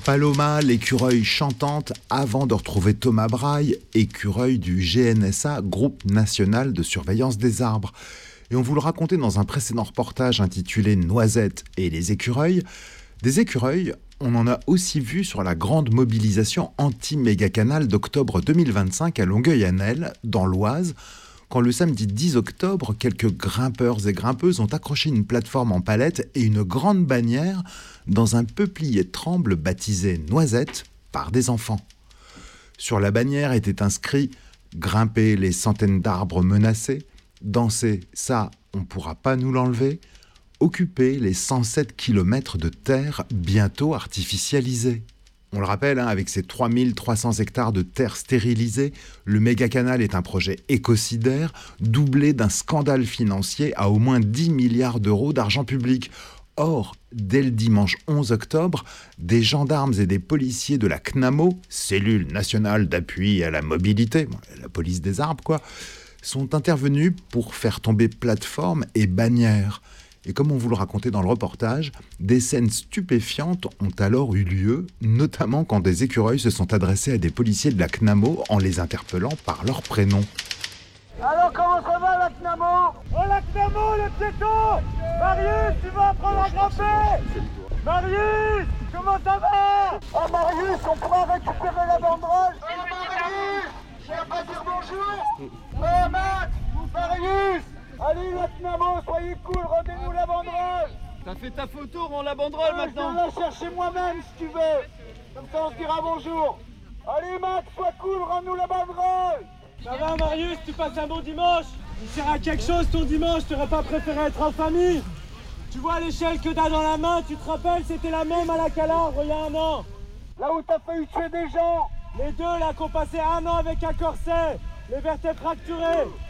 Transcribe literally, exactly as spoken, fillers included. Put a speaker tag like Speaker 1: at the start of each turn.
Speaker 1: Paloma, l'écureuil chantante, avant de retrouver Thomas Braille, écureuil du G N S A, Groupe National de Surveillance des Arbres. Et on vous le racontait dans un précédent reportage intitulé « Noisettes et les écureuils ». Des écureuils, on en a aussi vu sur la grande mobilisation anti-méga-canal d'octobre deux mille vingt-cinq à Longueuil-Hanel, dans l'Oise, quand le samedi dix octobre, quelques grimpeurs et grimpeuses ont accroché une plateforme en palette et une grande bannière dans un peuplier tremble baptisé Noisette par des enfants. Sur la bannière était inscrit « Grimper les centaines d'arbres menacés, danser, ça, on ne pourra pas nous l'enlever, occuper les cent sept kilomètres de terre bientôt artificialisée ». On le rappelle, hein, avec ses trois mille trois cents hectares de terre stérilisée, le méga-canal est un projet écocidaire doublé d'un scandale financier à au moins dix milliards d'euros d'argent public. Or, dès le dimanche onze octobre, des gendarmes et des policiers de la C N A M O, Cellule nationale d'appui à la mobilité, la police des arbres quoi, sont intervenus pour faire tomber plateforme et bannière. Et comme on vous le racontait dans le reportage, des scènes stupéfiantes ont alors eu lieu, notamment quand des écureuils se sont adressés à des policiers de la C N A M O en les interpellant par leur prénom.
Speaker 2: Alors comment ça va la C N A M O? Oh la C N A M O, les piétons! Marius, tu vas apprendre à grimper! Marius, comment ça va? Oh Marius, on pourra récupérer la banderole? Oh Marius, je viens pas dire bonjour? Oh Max, Marius! Allez la C N A M O, soyez cool, rendez-nous la banderole!
Speaker 3: T'as fait ta photo, rends la banderole
Speaker 2: euh,
Speaker 3: maintenant!
Speaker 2: Je viens la chercher moi-même si tu veux! Comme ça on se dira bonjour! Allez Max, sois cool, rends-nous la banderole!
Speaker 4: Ça va Marius, tu passes un bon dimanche? Il sert à quelque chose ton dimanche, tu aurais pas préféré être en famille? Tu vois l'échelle que t'as dans la main, tu te rappelles, c'était la même à la Calarbre il y a un an.
Speaker 2: Là où t'as failli tuer des gens!
Speaker 4: Les deux là qui ont passé un an avec un corset, les vertèbres fracturées.